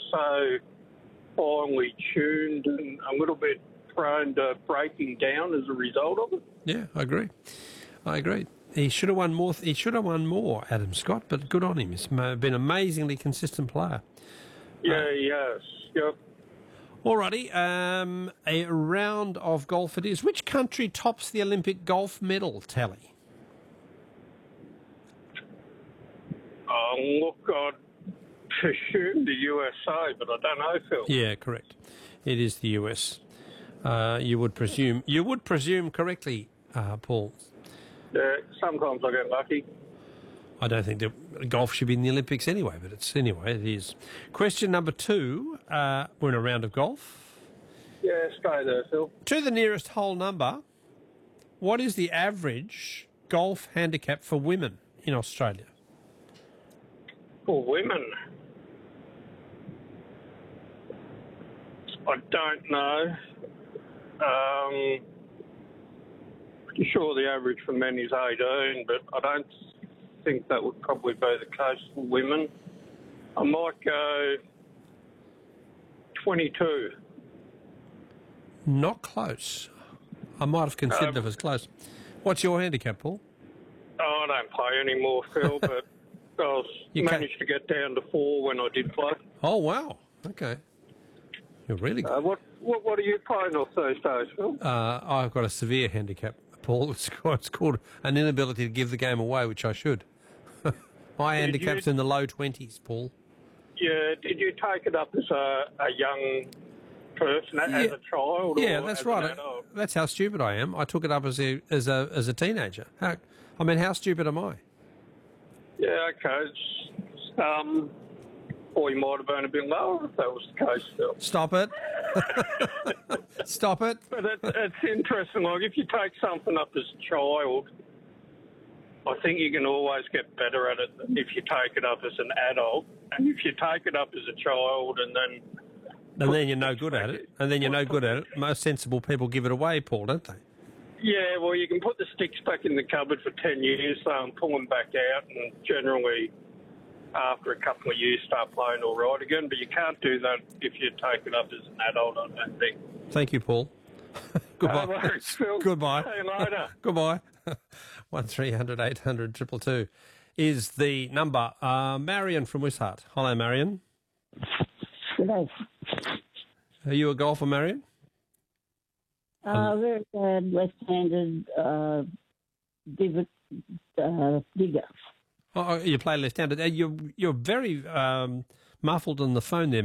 so finely tuned and a little bit prone to breaking down as a result of it. Yeah, I agree. He should have won more. He should have won more, Adam Scott. But good on him. He's been an amazingly consistent player. Yeah, yes, yep. Alrighty, a round of golf it is. Which country tops the Olympic golf medal tally? Look, I'd presume the USA, but I don't know, Phil. Yeah, correct. It is the US. You would presume correctly, Paul. Yeah, sometimes I get lucky. I don't think that golf should be in the Olympics anyway, but it is. Question number 2. We're in a round of golf. Yeah, stay there, Phil. To the nearest whole number, what is the average golf handicap for women in Australia? For women, I don't know. Pretty sure the average for men is 18, but I don't think that would probably be the case for women. I might go 22. Not close. I might have considered it as close. What's your handicap, Paul? Oh, I don't play anymore, Phil, but I managed to get down to 4 when I did play. Oh, wow. Okay. You're really good. What are you playing off these days, Phil? I've got a severe handicap, Paul. It's called an inability to give the game away, which I should. My handicap's in the low 20s, Paul. Yeah, did you take it up as a young person, as a child? Yeah, or that's as right. An adult? That's how stupid I am. I took it up as a teenager. How stupid am I? Yeah, okay. Or you might have been a bit lower if that was the case, Phil. Stop it. Stop it. But it's interesting. Like, if you take something up as a child, I think you can always get better at it than if you take it up as an adult. And if you take it up as a child and then you're no good at it. Most sensible people give it away, Paul, don't they? Yeah, well, you can put the sticks back in the cupboard for 10 years, pull them back out, and generally after a couple of years start playing all right again. But you can't do that if you take it up as an adult, I don't think. Thank you, Paul. Goodbye. No worries, Phil. Goodbye. See you later. Goodbye. 1300 800 222 is the number. Marion from Wishart. Hello, Marion. Good. Are you a golfer, Marion? Very bad left-handed digger. Oh, you play left-handed. You're very muffled on the phone there,